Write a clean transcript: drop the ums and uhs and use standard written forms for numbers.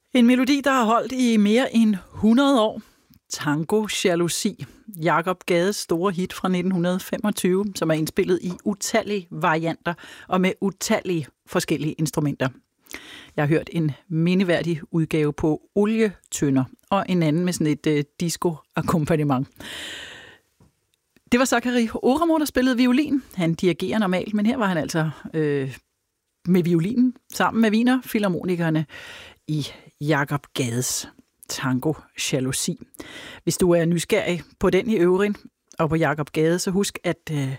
En melodi, der har holdt i mere end 100 år. Tango Jalousi. Jakob Gades store hit fra 1925, som er indspillet i utallige varianter og med utallige forskellige instrumenter. Jeg har hørt en mindeværdig udgave på olietønder og en anden med sådan et disco-akkompagnement. Det var Sakari Oramo, der spillede violin. Han dirigerer normalt, men her var han altså med violinen sammen med Wiener Filharmonikerne i Jakob Gades Tango Jalousi. Hvis du er nysgerrig på den i øvrigt og på Jakob Gade, så husk, at